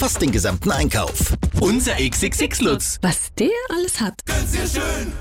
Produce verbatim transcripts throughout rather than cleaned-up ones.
Fast den gesamten Einkauf. Unser X X X-Lutz. Was der alles hat. Ganz sehr schön.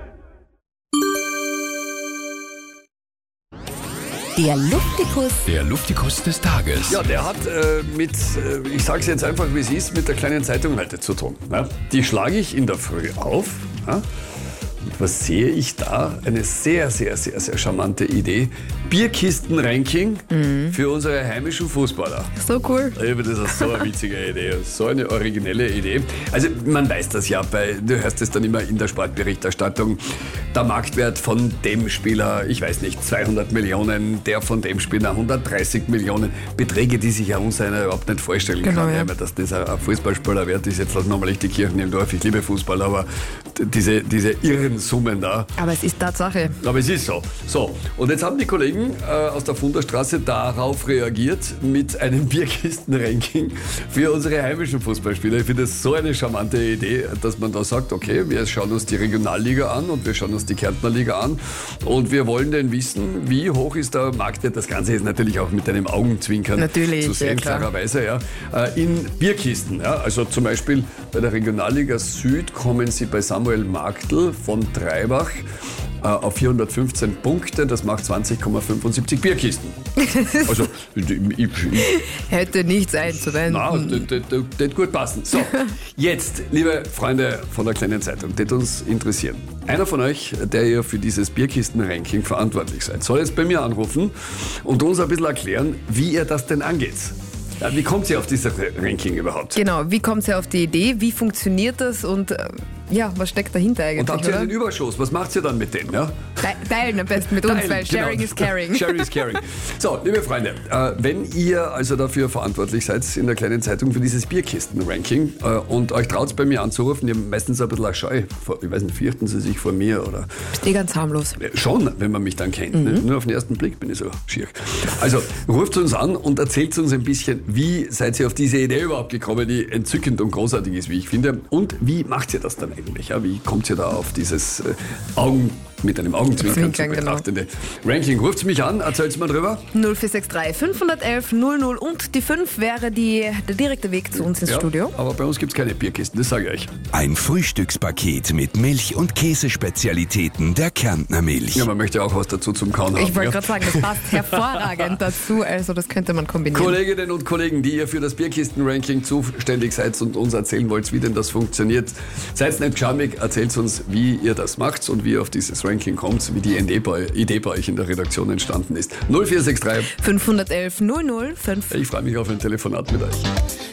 Der Luftikus. Der Luftikus des Tages. Ja, der hat äh, mit, äh, ich sage es jetzt einfach, wie es ist, mit der kleinen Zeitung heute zu tun. Ja? Die schlage ich in der Früh auf. Ja? Und was sehe ich da? Eine sehr, sehr, sehr, sehr charmante Idee. Bierkisten-Ranking mhm. für unsere heimischen Fußballer. So cool. Ich finde das ist so eine witzige Idee, so eine originelle Idee. Also man weiß das ja, bei, du hörst es dann immer in der Sportberichterstattung, der Marktwert von dem Spieler, ich weiß nicht, zweihundert Millionen, der von dem Spieler hundertdreißig Millionen. Beträge, die sich ja uns einer überhaupt nicht vorstellen genau, kann. ja. Ja, dass das ein Fußballspieler wert ist, jetzt lassen wir mal nicht die Kirchen im Dorf, ich liebe Fußball, aber diese, diese irren Summen da. Aber es ist Tatsache. Aber es ist so. So, und jetzt haben die Kollegen äh, aus der Funderstraße darauf reagiert mit einem Bierkisten-Ranking für unsere heimischen Fußballspieler. Ich finde das so eine charmante Idee, dass man da sagt, okay, wir schauen uns die Regionalliga an und wir schauen uns die Kärntner Liga an und wir wollen denn wissen, wie hoch ist der Marktwert. Das Ganze ist natürlich auch mit einem Augenzwinkern natürlich, zu sehen, ja, klar. klarerweise. Ja, äh, in Bierkisten. Ja, also zum Beispiel bei der Regionalliga Süd kommen sie bei Samuel Marktl von Treibach auf vierhundertfünfzehn Punkte, das macht zwanzig Komma fünfundsiebzig Bierkisten. Also, ich, ich, hätte nichts einzuwenden. Na, das, das, das, das gut passen. So, jetzt, liebe Freunde von der kleinen Zeitung, das uns interessieren. Einer von euch, der ja für dieses Bierkisten-Ranking verantwortlich seid, soll jetzt bei mir anrufen und uns ein bisschen erklären, wie ihr das denn angeht. Ja, wie kommt ihr auf dieses Ranking überhaupt? Genau, wie kommt ihr auf die Idee, wie funktioniert das und äh, ja, was steckt dahinter eigentlich? Und habt ihr oder? einen Überschuss? Was macht ihr dann mit dem? Ja? Teilen am besten mit uns, weil genau. sharing is caring. Sharing is caring. So, liebe Freunde, äh, wenn ihr also dafür verantwortlich seid in der kleinen Zeitung für dieses Bierkisten-Ranking äh, und euch traut bei mir anzurufen, ihr habt meistens ein bisschen eine Scheu. Ich weiß nicht, fürchten Sie sich vor mir oder? Bist eh ganz harmlos. Schon, wenn man mich dann kennt. Mhm. Ne? Nur auf den ersten Blick bin ich so schier. Also ruft uns an und erzählt uns ein bisschen, wie seid ihr auf diese Idee überhaupt gekommen, die entzückend und großartig ist, wie ich finde. Und wie macht ihr das dann eigentlich? Ja, wie kommt ihr da auf dieses äh, Augen, mit einem Augenzwinkern zu betrachtende genau. Ranking? Ruft mich an, erzählt's mal drüber. null vier sechs drei fünf eins eins null null und die fünf wäre die, der direkte Weg zu uns ins ja, Studio. Aber bei uns gibt's keine Bierkisten, das sage ich euch. Ein Frühstückspaket mit Milch- und Käsespezialitäten der Kärntner Milch. Ja, man möchte auch was dazu zum Kauen haben. Ich wollte ja? gerade sagen, das passt hervorragend dazu, also das könnte man kombinieren. Kolleginnen und Kollegen, die ihr für das Bierkisten-Ranking zuständig seid und uns erzählen wollt, wie denn das funktioniert, seid nicht schamig, erzählt uns, wie ihr das macht und wie ihr auf dieses Ranking kommt, wie die Idee bei, Idee bei euch in der Redaktion entstanden ist. null vier sechs drei fünf eins eins null null fünf. Ich freue mich auf ein Telefonat mit euch.